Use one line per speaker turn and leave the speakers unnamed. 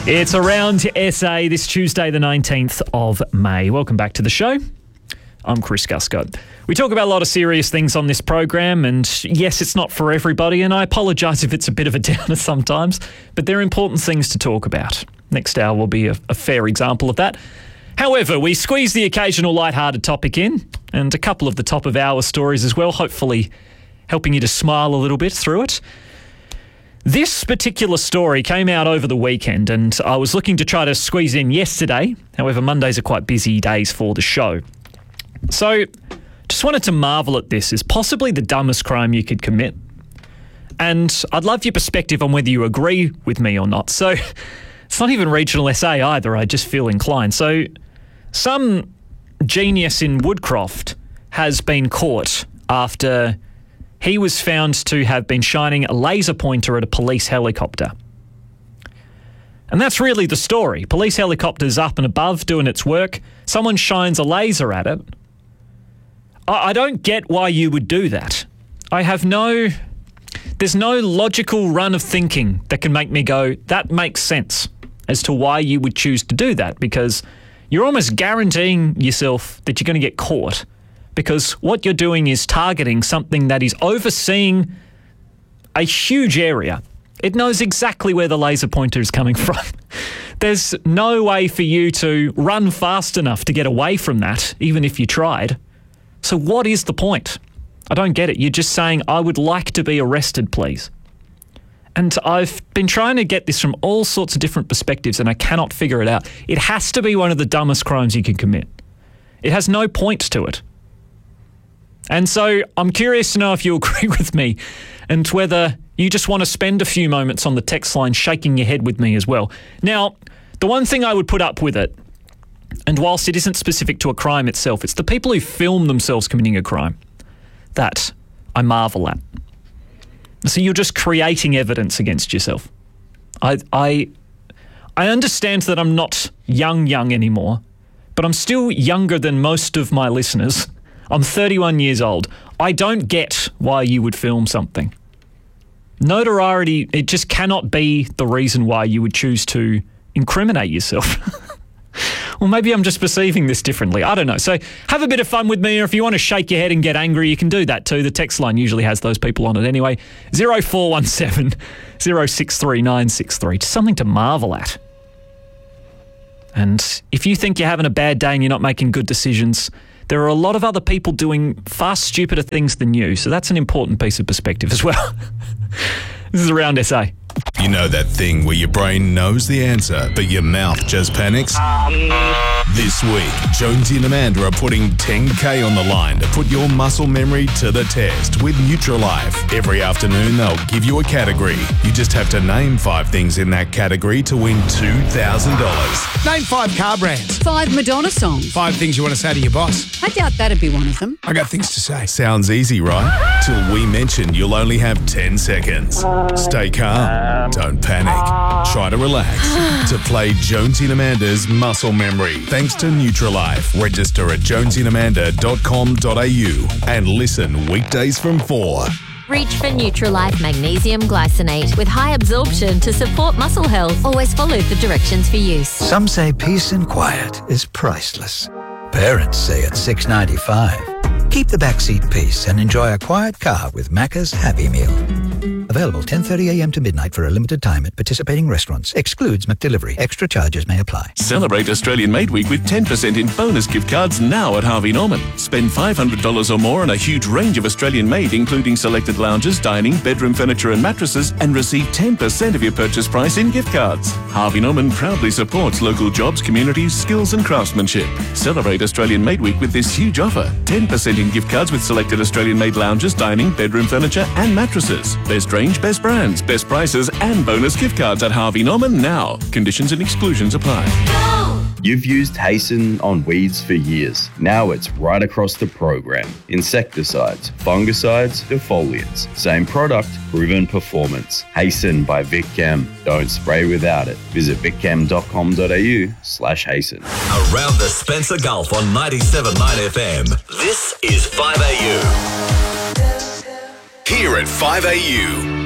It's Around SA this Tuesday, the 19th of May. Welcome back to the show. I'm Chris Guscott. We talk about a lot of serious things on this program, and yes, it's not for everybody, and I apologise if it's a bit of a downer sometimes, but they're important things to talk about. Next hour will be a fair example of that. However, we squeeze the occasional lighthearted topic in, and a couple of the top-of-hour stories as well, hopefully helping you to smile a little bit through it. This particular story came out over the weekend, and I was looking to try to squeeze in yesterday. However, Mondays are quite busy days for the show. So, just wanted to marvel at this as possibly the dumbest crime you could commit. And I'd love your perspective on whether you agree with me or not. So, it's not even regional SA either, I just feel inclined. So, some genius in Woodcroft has been caught after he was found to have been shining a laser pointer at a police helicopter. And that's really the story. Police helicopter's up and above doing its work. Someone shines a laser at it. I don't get why you would do that. There's no logical run of thinking that can make me go, that makes sense as to why you would choose to do that, because you're almost guaranteeing yourself that you're going to get caught. Because what you're doing is targeting something that is overseeing a huge area. It knows exactly where the laser pointer is coming from. There's no way for you to run fast enough to get away from that, even if you tried. So what is the point? I don't get it. You're just saying, I would like to be arrested, please. And I've been trying to get this from all sorts of different perspectives, and I cannot figure it out. It has to be one of the dumbest crimes you can commit. It has no point to it. And so I'm curious to know if you agree with me and whether you just want to spend a few moments on the text line shaking your head with me as well. Now, the one thing I would put up with it, and whilst it isn't specific to a crime itself, it's the people who film themselves committing a crime that I marvel at. So you're just creating evidence against yourself. I understand that I'm not young anymore, but I'm still younger than most of my listeners. I'm 31 years old. I don't get why you would film something. Notoriety, it just cannot be the reason why you would choose to incriminate yourself. Well, maybe I'm just perceiving this differently. I don't know. So have a bit of fun with me, or if you want to shake your head and get angry, you can do that too. The text line usually has those people on it anyway. 0417 063 963. Just something to marvel at. And if you think you're having a bad day and you're not making good decisions, there are a lot of other people doing far stupider things than you. So that's an important piece of perspective as well. This is Around SA.
You know that thing where your brain knows the answer, but your mouth just panics? This week, Jonesy and Amanda are putting $10K on the line to put your muscle memory to the test with Nutrilife. Every afternoon, they'll give you a category. You just have to name 5 things in that category to win $2,000.
Name 5 car brands.
5 Madonna songs.
5 things you want to say to your boss.
I doubt that'd be one of them.
I got things to say.
Sounds easy, right? Till we mention you'll only have 10 seconds. Stay calm. Don't panic. Try to relax. To play Jonesy and Amanda's Muscle Memory. Thanks to Nutrilife. Register at jonesyandamanda.com.au and listen weekdays from 4.
Reach for Nutrilife Magnesium Glycinate with high absorption to support muscle health. Always follow the directions for use.
Some say peace and quiet is priceless. Parents say it's $6.95. Keep the backseat peace and enjoy a quiet car with Macca's Happy Meal. Available 10:30 a.m. to midnight for a limited time at participating restaurants. Excludes McDelivery. Extra charges may apply.
Celebrate Australian Made Week with 10% in bonus gift cards now at Harvey Norman. Spend $500 or more on a huge range of Australian made, including selected lounges, dining, bedroom furniture and mattresses, and receive 10% of your purchase price in gift cards. Harvey Norman proudly supports local jobs, communities, skills and craftsmanship. Celebrate Australian Made Week with this huge offer. 10% in gift cards with selected Australian made lounges, dining, bedroom furniture and mattresses. Best range, best brands, best prices and bonus gift cards at Harvey Norman now. Conditions and exclusions apply.
You've used Hasten on weeds for years. Now it's right across the program. Insecticides, fungicides, defoliants. Same product, proven performance. Hasten by VicChem. Don't spray without it. Visit vicchem.com.au/Hasten.
Around the Spencer Gulf on 97.9 FM. This is 5AU.
Here at 5AU.